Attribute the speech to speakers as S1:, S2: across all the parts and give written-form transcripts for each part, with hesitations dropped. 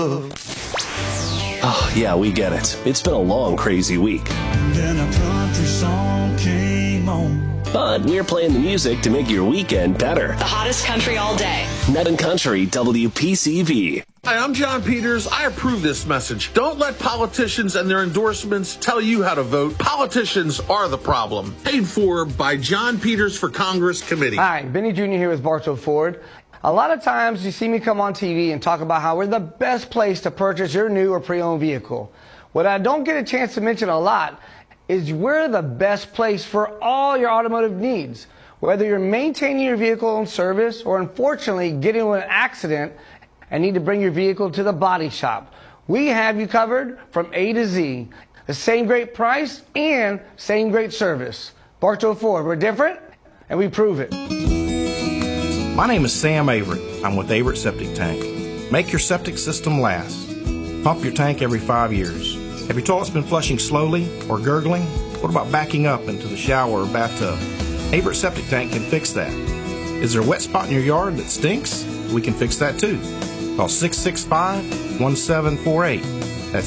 S1: Oh, yeah, we get it. It's been a long, crazy week.
S2: Then a country song came on.
S1: But we're playing the music to make your weekend better.
S3: The hottest country all day.
S1: Net and Country WPCV.
S4: Hi, I'm John Peters. I approve this message. Don't let politicians and their endorsements tell you how to vote. Politicians are the problem. Paid for by John Peters for Congress Committee.
S5: Hi, Benny Jr. here with Bartow Ford. A lot of times you see me come on TV and talk about how we're the best place to purchase your new or pre-owned vehicle. What I don't get a chance to mention a lot is we're the best place for all your automotive needs. Whether you're maintaining your vehicle in service or unfortunately getting into an accident and need to bring your vehicle to the body shop, we have you covered from A to Z. The same great price and same great service. Bartow Ford, we're different and we prove it.
S6: My name is Sam Averett. I'm with Averett Septic Tank. Make your septic system last. Pump your tank every 5 years. Have your toilets been flushing slowly or gurgling? What about backing up into the shower or bathtub? Averett Septic Tank can fix that. Is there a wet spot in your yard that stinks? We can fix that too. Call 665-1748. That's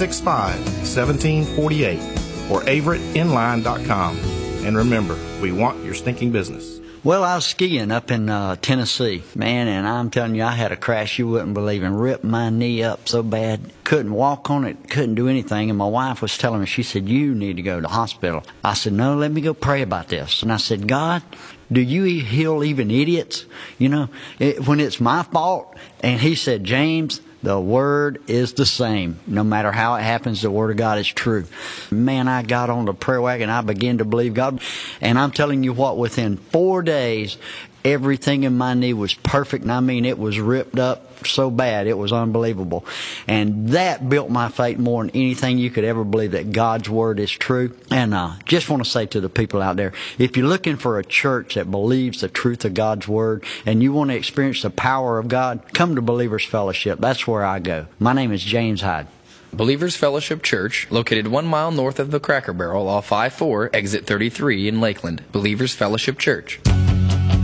S6: 665-1748 or AverettInline.com. And remember, we want your stinking business.
S7: Well, I was skiing up in Tennessee, man, and I'm telling you, I had a crash you wouldn't believe and ripped my knee up so bad. Couldn't walk on it, couldn't do anything, and my wife was telling me, she said, you need to go to the hospital. I said, no, let me go pray about this. And I said, God, do you heal even idiots? You know, when it's my fault? And he said, James, the Word is the same. No matter how it happens, the Word of God is true. Man, I got on the prayer wagon. I began to believe God. And I'm telling you what, within 4 days, everything in my knee was perfect. And I mean, it was ripped up so bad. It was unbelievable. And that built my faith more than anything you could ever believe, that God's Word is true. And just want to say to the people out there, if you're looking for a church that believes the truth of God's Word and you want to experience the power of God, come to Believers Fellowship. That's where I go. My name is James Hyde.
S8: Believers Fellowship Church, located 1 mile north of the Cracker Barrel off I-4, exit 33 in Lakeland. Believers Fellowship Church.